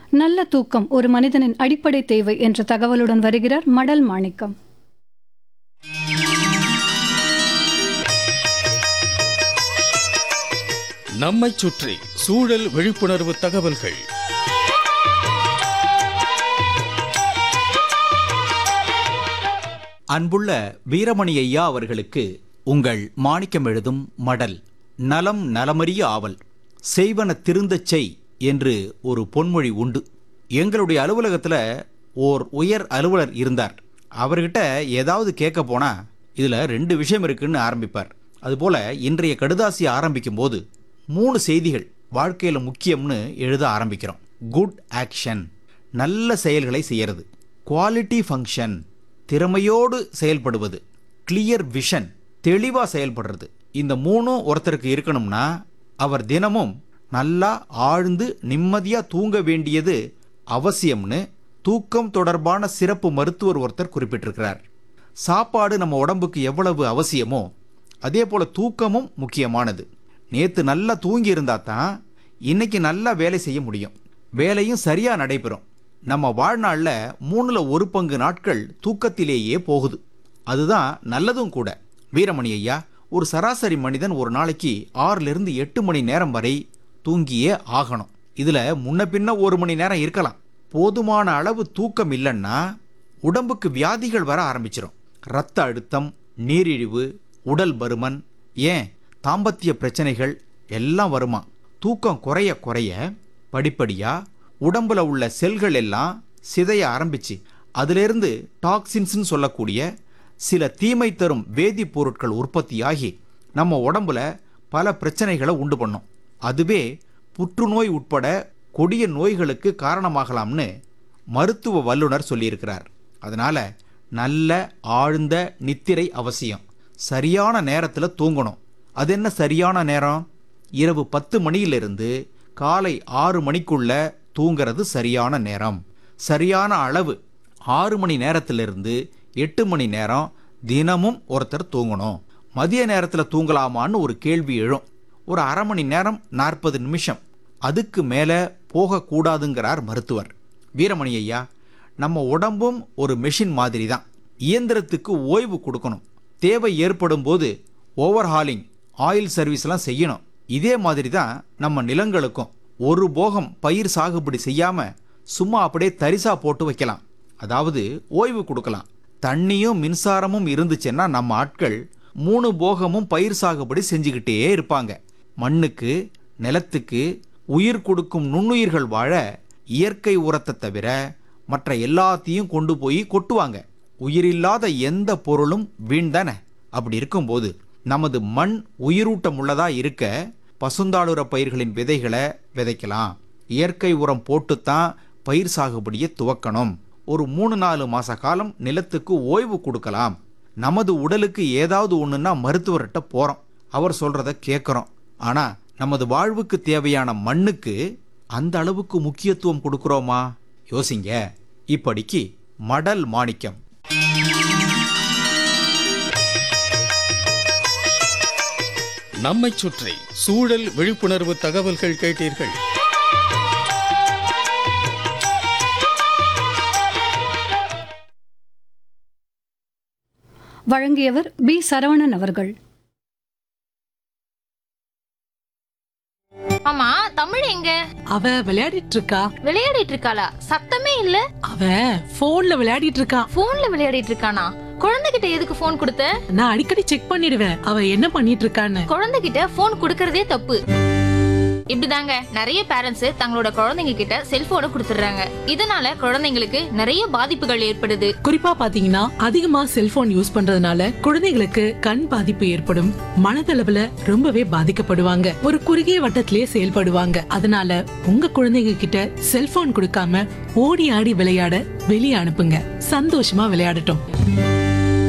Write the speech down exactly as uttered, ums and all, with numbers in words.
நல்ல தூக்கம் ஒரு மனிதனின் அடிப்படை தேவை என்ற தகவலுடன் வருகிறார் மடல் மாணிக்கம். நம்மைச் சுற்றி சூழல் விழிப்புணர்வு தகவல்கள். அன்புள்ள வீரமணி ஐயா அவர்களுக்கு உங்கள் மாணிக்கம் எழுதும் மடல். நலம் நலமறிய ஆவல், செய்வன திருந்தச் செய் என்று ஒரு பொன்மொழி உண்டு. எங்களுடைய அலுவலகத்தில் ஓர் உயர் அலுவலர் இருந்தார். அவர்கிட்ட ஏதாவது கேட்க போனா இதில் ரெண்டு விஷயம் இருக்குன்னு ஆரம்பிப்பார். அதுபோல இன்றைய கடுதாசி ஆரம்பிக்கும் போது மூணு செய்திகள் வாழ்க்கையில் முக்கியம்னு எழுத ஆரம்பிக்கிறோம். குட் ஆக்ஷன், நல்ல செயல்களை செய்யறது. குவாலிட்டி ஃபங்க்ஷன், திறமையோடு செயல்படுவது. கிளியர் விஷன், தெளிவாக செயல்படுறது. இந்த மூணும் ஒருத்தருக்கு இருக்கணும்னா அவர் தினமும் நல்லா ஆழ்ந்து நிம்மதியாக தூங்க வேண்டியது அவசியம்னு தூக்கம் தொடர்பான சிறப்பு மருத்துவர் ஒருத்தர் குறிப்பிட்டிருக்கிறார். சாப்பாடு நம்ம உடம்புக்கு எவ்வளவு அவசியமோ அதே போல் தூக்கமும் முக்கியமானது. நேற்று நல்லா தூங்கி இருந்தா தான் இன்னைக்கு நல்லா வேலை செய்ய முடியும், வேலையும் சரியாக நடைபெறும். நம்ம வாழ்நாளில் மூணில் ஒரு பங்கு நாட்கள் தூக்கத்திலேயே போகுது. அதுதான் நல்லதும் கூட. வீரமணி ஐயா, ஒரு சராசரி மனிதன் ஒரு நாளைக்கு ஆறிலிருந்து எட்டு மணி நேரம் வரை தூங்கியே ஆகணும். இதில் முன்ன பின்ன ஒரு மணி நேரம் இருக்கலாம். போதுமான அளவு தூக்கம் இல்லைன்னா உடம்புக்கு வியாதிகள் வர ஆரம்பிச்சிடும். இரத்த அழுத்தம், நீரிழிவு, உடல் பருமன், ஏன் தாம்பத்திய பிரச்சனைகள் எல்லாம் வருமா. தூக்கம் குறைய குறைய படிப்படியாக உடம்புல உள்ள செல்கள் எல்லாம் சிதைய ஆரம்பிச்சு அதிலிருந்து டாக்ஸின்ஸ்னு சொல்லக்கூடிய சில தீமை தரும் வேதிப்பொருட்கள் உற்பத்தியாகி நம்ம உடம்புல பல பிரச்சனைகளை உண்டு பண்ணும். அதுவே புற்றுநோய் உட்பட கொடிய நோய்களுக்கு காரணமாகலாம்னு மருத்துவ வல்லுநர் சொல்லியிருக்கிறார். அதனால் நல்ல ஆழ்ந்த நித்திரை அவசியம். சரியான நேரத்தில் தூங்கணும். அது என்ன சரியான நேரம்? இரவு பத்து மணியிலிருந்து காலை ஆறு மணிக்குள்ள தூங்கிறது சரியான நேரம். சரியான அளவு ஆறு மணி நேரத்திலிருந்து எட்டு மணி நேரம் தினமும் ஒருத்தர் தூங்கணும். மதிய நேரத்தில் தூங்கலாமான்னு ஒரு கேள்வி எழும். ஒரு அரை மணி நேரம் நாற்பது நிமிஷம், அதுக்கு மேலே போகக்கூடாதுங்கிறார் மருத்துவர். வீரமணி ஐயா, நம்ம உடம்பும் ஒரு மெஷின் மாதிரி தான். இயந்திரத்துக்கு ஓய்வு கொடுக்கணும். தேவை ஏற்படும் போது ஓவர்ஹாலிங், ஆயில் சர்வீஸ்லாம் செய்யணும். இதே மாதிரி தான் நம்ம நிலங்களுக்கும் ஒரு போகம் பயிர் சாகுபடி செய்யாமல் சும்மா அப்படியே தரிசா போட்டு வைக்கலாம். அதாவது ஓய்வு கொடுக்கலாம். தண்ணியும் மின்சாரமும் இருந்துச்சுன்னா நம்ம ஆட்கள் மூணு போகமும் பயிர் சாகுபடி செஞ்சுக்கிட்டே இருப்பாங்க. மண்ணுக்கு, நிலத்துக்கு உயிர் கொடுக்கும் நுண்ணுயிர்கள் வாழ இயற்கை உரத்தை தவிர மற்ற எல்லாத்தையும் கொண்டு போய் கொட்டுவாங்க. உயிரில்லாத எந்த பொருளும் வீண் தானே. அப்படி இருக்கும்போது நமது மண் உயிரூட்டம் உள்ளதா இருக்க பசுந்தாளுர பயிர்களின் விதைகளை விதைக்கலாம். இயற்கை உரம் போட்டுத்தான் பயிர் சாகுபடியை துவக்கணும். ஒரு மூணு நாலு மாச காலம் நிலத்துக்கு ஓய்வு கொடுக்கலாம். நமது உடலுக்கு ஏதாவது ஒன்றுன்னா மருத்துவர்கிட்ட போகிறோம், அவர் சொல்கிறத கேட்குறோம். ஆனால் நமது வாழ்வுக்கு தேவையான மண்ணுக்கு அந்த அளவுக்கு முக்கியத்துவம் கொடுக்குறோமா? யோசிங்க. இப்படிக்கு மடல் மாணிக்கம். நம்மைச் சுற்றி சூழல் விழிப்புணர்வு தகவல்கள் கேட்டீர்கள். வழங்கியவர் பி சரவணன் அவர்கள். ஆமா, தமிழ் எங்க? அவ விளையாடிட்டு இருக்கா. விளையாடிட்டு இருக்காளா? சத்தமே இல்ல. அவ போன்ல விளையாடிட்டு இருக்கா. போன்ல விளையாடிட்டு இருக்கானா? குழந்தைகிட்ட எதுக்கு போன் கொடுத்த? நான் அடிக்கடி செக் பண்ணிடுவேன் அவ என்ன பண்ணிட்டு இருக்கான்னு. குழந்தைகிட்ட போன் கொடுக்கறதே தப்பு. இப்படிதாங்க நிறைய பேரண்ட்ஸ் தங்களோட குழந்தைங்க கிட்ட செல்போனை கொடுத்துடுறாங்க. இதனால குழந்தைங்களுக்கு நிறைய பாதிப்புகள் ஏற்படுது. குறிப்பா பாத்தீங்கன்னா அதிகமா செல்போன் யூஸ் பண்றதுனால குழந்தைகளுக்கு கண் பாதிப்பு ஏற்படும். மனதளவுல ரொம்பவே பாதிக்கப்படுவாங்க. ஒரு குறுகிய வட்டத்திலேயே செயல்படுவாங்க. அதனால உங்க குழந்தைங்க கிட்ட செல்போன் கொடுக்காம ஓடி ஆடி விளையாட வெளியே அனுப்புங்க. சந்தோஷமா விளையாடட்டும்.